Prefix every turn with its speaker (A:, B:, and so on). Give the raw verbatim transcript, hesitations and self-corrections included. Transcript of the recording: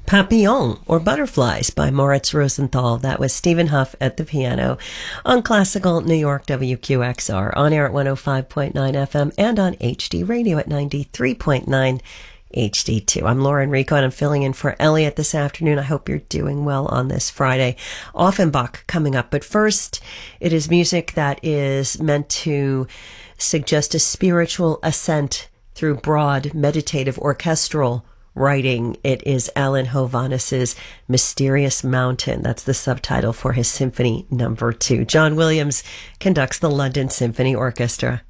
A: Papillon, or Butterflies, by Moritz Rosenthal. That was Stephen Huff at the piano on Classical New York W Q X R, on air at one oh five point nine F M and on H D Radio at ninety-three point nine H D two. I'm Laura Enrico, and I'm filling in for Elliot this afternoon. I hope you're doing well on this Friday. Offenbach coming up. But first, it is music that is meant to suggest a spiritual ascent through broad, meditative, orchestral writing. It is Alan Hovhannis's Mysterious Mountain. That's the subtitle for his Symphony Number Two. John Williams conducts the London Symphony Orchestra.